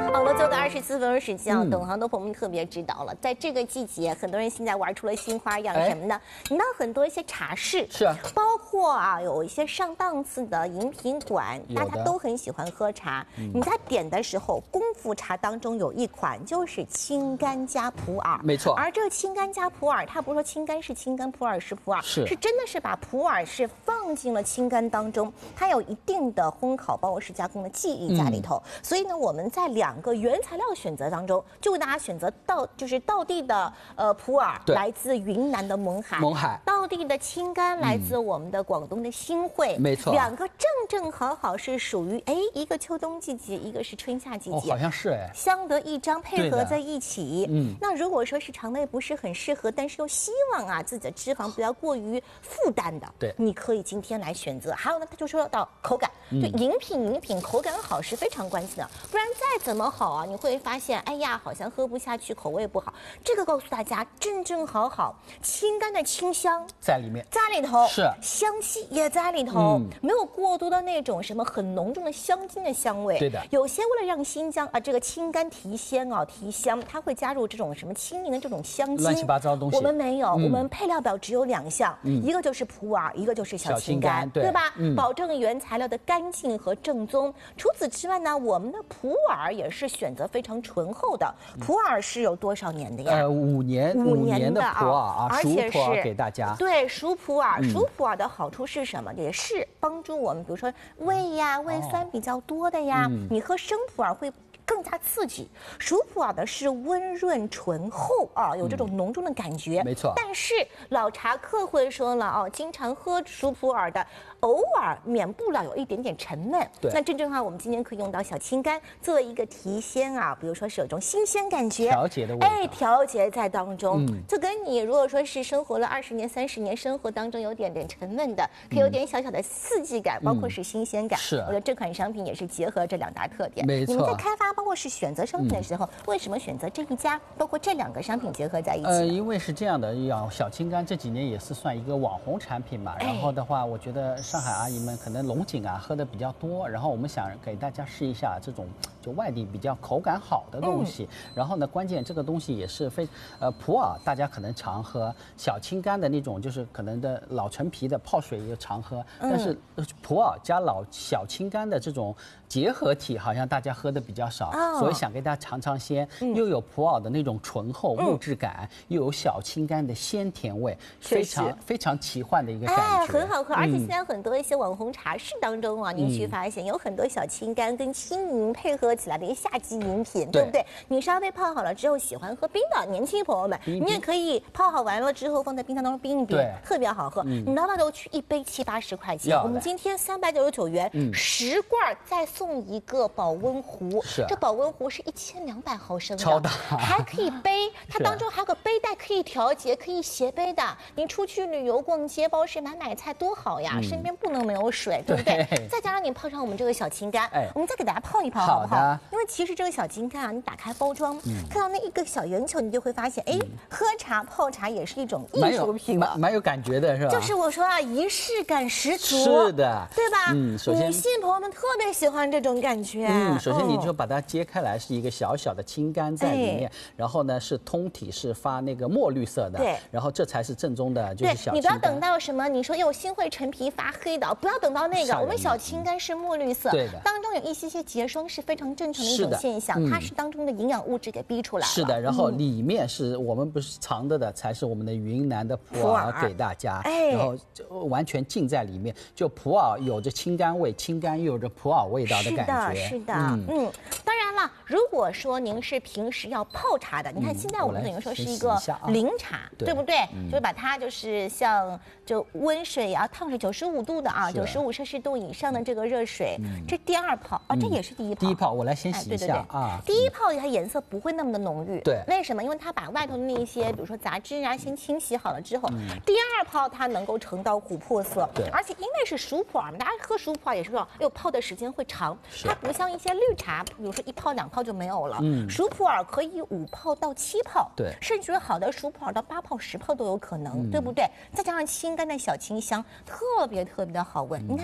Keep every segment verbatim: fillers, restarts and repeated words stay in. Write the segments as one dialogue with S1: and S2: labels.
S1: 好了，最后的二十四分钟时间啊，懂行的朋友们特别知道了，在这个季节，很多人现在玩出了新花样，什么呢？你到很多一些茶室，
S2: 是啊，
S1: 包括啊有一些上档次的饮品馆，大家都很喜欢喝茶。你在点的时候，功夫茶当中有一款就是青柑加普洱，
S2: 没错。
S1: 而这个青柑加普洱，它不是说青柑是青柑，普洱是普洱，
S2: 是
S1: 是真的是把普洱是放进了青柑当中，它有一定的烘烤包括是加工的技艺在里头。嗯、所以呢，我们在两个原材料选择当中，就为大家选择道就是道地的呃普洱，来自云南的勐海，
S2: 勐海
S1: 道地的青柑来自我们的广东的新会，
S2: 嗯、没错，
S1: 两个正正好好是属于哎一个秋冬季节，一个是春夏季节，
S2: 哦，好像是哎，
S1: 相得益彰，配合在一起。
S2: 嗯，
S1: 那如果说是肠胃不是很适合，但是又希望啊自己的脂肪不要过于负担的，
S2: 对，
S1: 你可以今天来选择。还有呢，他就说到口感，就饮品饮品口感好是非常关键的，不然再怎么好啊，你会发现，哎呀，好像喝不下去，口味不好。这个告诉大家，正正好好，青柑的清香
S2: 在里面，
S1: 在里头，
S2: 是
S1: 香气也在里头，嗯、没有过多的那种什么很浓重的香精的香味。
S2: 对的，
S1: 有些为了让新疆啊这个青柑提鲜啊提香，它会加入这种什么青柠的这种香精，
S2: 乱七八糟的东西。
S1: 我们没有，嗯、我们配料表只有两项，嗯、一个就是普洱，一个就是小青柑，
S2: 对,
S1: 对吧？
S2: 嗯、
S1: 保证原材料的干净和正宗。除此之外呢，我们的普洱也是选择非常醇厚的。普洱是有多少年的呀？
S2: 呃，五年，
S1: 五
S2: 年的普洱啊，
S1: 而且是
S2: 给大家。
S1: 对，熟普洱，熟普洱的好处是什么？也是帮助我们，比如说胃呀、胃酸比较多的呀，
S2: 嗯、
S1: 你喝生普洱会更加刺激。熟普洱的是温润醇厚啊，有这种浓重的感觉。
S2: 嗯、没错。
S1: 但是老茶客会说了哦，经常喝熟普洱的，偶尔免不了有一点点沉闷。
S2: 对。
S1: 那正正好，我们今天可以用到小青柑作为一个提鲜啊，比如说是有一种新鲜感觉，
S2: 调节的味道。
S1: 哎，调节在当中，
S2: 嗯、
S1: 就跟你如果说是生活了二十年、三十年，生活当中有点点沉闷的，可以有点小小的刺激感，嗯、包括是新鲜感。
S2: 是、啊。
S1: 我觉得这款商品也是结合这两大特点。
S2: 没错。
S1: 你们在开发包括是选择商品的时候，嗯、为什么选择这一家？包括这两个商品结合在一起？
S2: 呃，因为是这样的，要小青柑这几年也是算一个网红产品嘛。然后的话，我觉得上海阿姨们可能龙井啊喝的比较多，然后我们想给大家试一下这种就外地比较口感好的东西。嗯、然后呢，关键这个东西也是非呃普洱，大家可能常喝，小青柑的那种就是可能的老陈皮的泡水也常喝，
S1: 嗯、
S2: 但是普洱加老小青柑的这种结合体，好像大家喝的比较少，哦、所以想给大家尝尝鲜，嗯、又有普洱的那种醇厚木质感，嗯、又有小青柑的鲜甜味，非常非常奇幻的一个感觉，
S1: 哎，很好喝。而且现在很多一些网红茶室当中啊，您去发现有很多小青柑跟青柠配合起来的一个夏季饮品，对不对？你稍微泡好了之后，喜欢喝冰的年轻朋友们，你也可以泡好完了之后放在冰箱当中冰一冰，特别好喝。你拿到都去一杯七八十块钱，我们今天三百九十九元，十罐再送一个保温壶，这保温壶是一千两百毫升的，
S2: 超大，
S1: 还可以背，它当中还有个背带可以调节，可以斜背的。你出去旅游、逛街、超市买买菜多好呀，身边不能没有水，对不对？再加上你泡上我们这个小青柑，我们再给大家泡一泡，好不好？因为其实这个小青柑啊，你打开包装，看到那一个小圆球，你就会发现，哎，喝茶泡茶也是一种艺术品了，
S2: 蛮有感觉的，是吧？
S1: 就是我说啊，仪式感十足，
S2: 是的，
S1: 对吧？
S2: 嗯，首先
S1: 女性朋友们特别喜欢这种感觉。
S2: 嗯，首先你就把它揭开来，是一个小小的青柑在里面，然后呢是通体是发那个墨绿色的，
S1: 对，
S2: 然后这才是正宗的，就是小青柑。
S1: 你不要等到什么，你说有新会陈皮发黑的，不要等到那个，我们小青柑是墨绿色，
S2: 对的，
S1: 当中有一些些结霜是非常正常的一种现象，它是当中的营养物质给逼出来了。
S2: 是的，然后里面是我们不是藏着的，才是我们的云南的普洱给大家，然后完全浸在里面，就普洱有着青柑味，青柑又有着普洱味道的感觉。
S1: 是的，是的，嗯，当然了，如果说您是平时要泡茶的，你看现在我们等于说是一个零茶，对不对？就是把它就是像就温水啊、烫水九十五度的啊，九十五摄氏度以上的这个热水，这第二泡啊，这也是第一泡。
S2: 第一泡我来先洗一下啊。
S1: 第一泡它颜色不会那么的浓郁，
S2: 对，
S1: 为什么？因为它把外头的那一些，比如说杂质啊，先清洗好了之后，第二泡它能够呈到琥珀色，
S2: 对，
S1: 而且因为是熟普洱嘛，大家喝熟普洱也是说，哎呦泡的时间会长，它不像一些绿茶，比如说一泡两泡就没有了，嗯，熟普洱可以五泡到七泡，
S2: 对，
S1: 甚至好的熟普洱到八泡十泡都有可能，对不对？再加上青柑的小清香，特别特别的好闻，你看。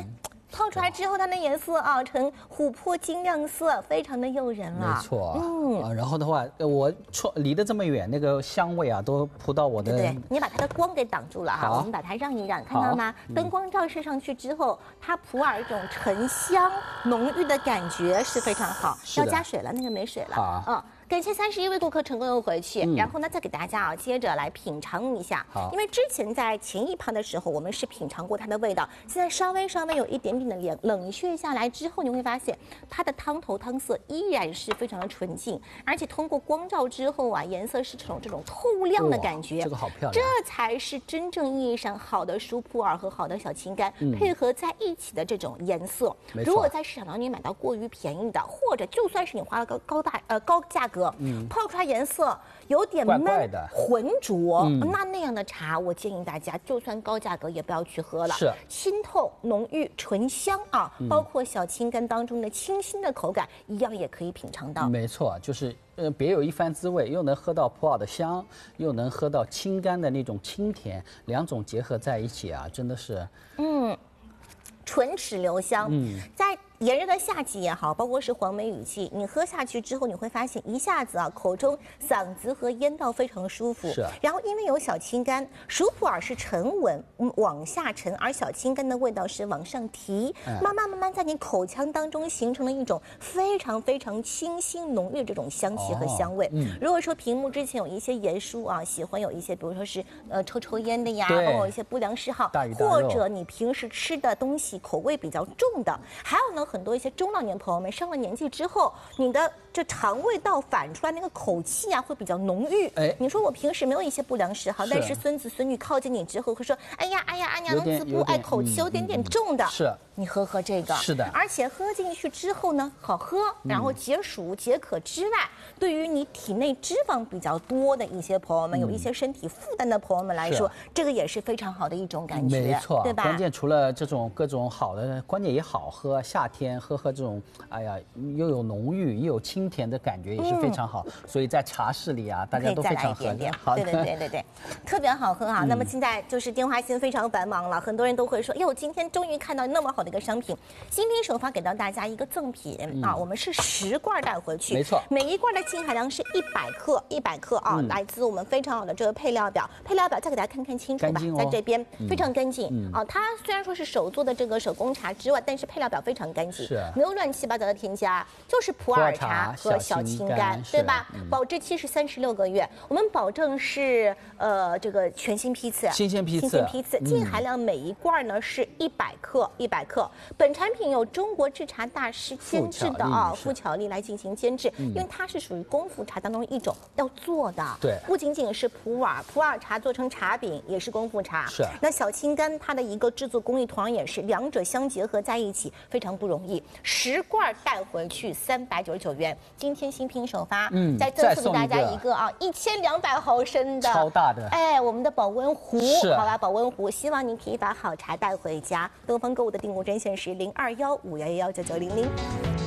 S1: 泡出来之后，它的颜色啊呈琥珀金亮色，非常的诱人了。
S2: 没错，嗯、啊，然后的话，我错离得这么远，那个香味啊都扑到我的。
S1: 对对，你把它的光给挡住了哈，我们把它让一让，看到吗？灯光照射上去之后，它普洱这种沉香浓郁的感觉是非常好。要加水了，那个没水了。
S2: 好，
S1: 嗯。感谢三十一位顾客成功又回去，嗯、然后呢，再给大家啊接着来品尝一下。因为之前在前一盘的时候，我们是品尝过它的味道，现在稍微稍微有一点点的冷冷却下来之后，你会发现它的汤头汤色依然是非常的纯净，而且通过光照之后啊，颜色是这种这种透亮的感觉。
S2: 这个好漂亮，
S1: 这才是真正意义上好的熟普洱和好的小青柑、嗯、配合在一起的这种颜色。如果在市场当中你买到过于便宜的，或者就算是你花了个高大呃高价格。嗯，泡出来颜色有点闷浑浊，嗯、那那样的茶，我建议大家就算高价格也不要去喝了。
S2: 是
S1: 清透浓郁醇香啊，嗯、包括小青柑当中的清新的口感，一样也可以品尝到。
S2: 没错，就是呃别有一番滋味，又能喝到普洱的香，又能喝到青柑的那种清甜，两种结合在一起啊，真的是
S1: 嗯，唇齿留香。嗯，在。炎热的夏季也好，包括是黄梅雨季，你喝下去之后，你会发现一下子啊，口中、嗓子和咽道非常舒服。
S2: 是。
S1: 然后因为有小青柑，熟普洱是沉稳，嗯，往下沉，而小青柑的味道是往上提，嗯、慢慢慢慢在你口腔当中形成了一种非常非常清新浓郁这种香气和香味。哦嗯、如果说屏幕之前有一些严叔啊，喜欢有一些，比如说是呃抽抽烟的呀，包括一些不良嗜好，或者你平时吃的东西口味比较重的，还有呢。很多一些中老年朋友们上了年纪之后，你的这肠胃道反出来那个口气啊，会比较浓郁。哎，你说我平时没有一些不良嗜好，但是孙子孙女靠近你之后会说，哎呀哎呀，阿娘子不爱口气有点点重的。
S2: 是，
S1: 你喝喝这个。
S2: 是的。
S1: 而且喝进去之后呢，好喝，然后解暑解渴之外，对于你体内脂肪比较多的一些朋友们，有一些身体负担的朋友们来说，这个也是非常好的一种感觉。
S2: 没错，
S1: 对吧？
S2: 关键除了这种各种好的，关键也好喝，夏天。喝喝这种，哎呀，又有浓郁又有清甜的感觉，也是非常好。嗯、所以在茶室里啊，大家都非常合适。
S1: 好的，对对对对对，特别好喝啊。嗯、那么现在就是电话线非常繁忙了，很多人都会说，哟，今天终于看到那么好的一个商品，新品首发给到大家一个赠品、嗯、啊，我们是十罐带回去，
S2: 没错，
S1: 每一罐的净含量是一百克，一百克啊，嗯、来自我们非常好的这个配料表，配料表再给大家看看清楚吧，
S2: 哦、
S1: 在这边非常干净、嗯、啊。它虽然说是手做的这个手工茶之外，但是配料表非常干净。
S2: 是，
S1: 没有乱七八糟的添加，就是普洱茶和小青柑，对吧？嗯、保质期是三十六个月，我们保证是呃这个全新批次，
S2: 新鲜批次，
S1: 新鲜批次，净含量每一罐呢是一百克，一百克。本产品由中国制茶大师监制的啊，傅巧丽来进行监制，嗯、因为它是属于功夫茶当中一种要做的，
S2: 对，
S1: 不仅仅是普洱，普洱茶做成茶饼也是功夫茶，
S2: 是。
S1: 那小青柑它的一个制作工艺同样也是两者相结合在一起，非常不容易。十罐带回去三百九十九元，今天新品首发，嗯，再赠送给大家一个啊一千两百毫升的
S2: 超大的，
S1: 哎，我们的保温壶，好吧，保温壶，希望您可以把好茶带回家。东方购物的订购专线是零二幺五幺幺幺九九零零。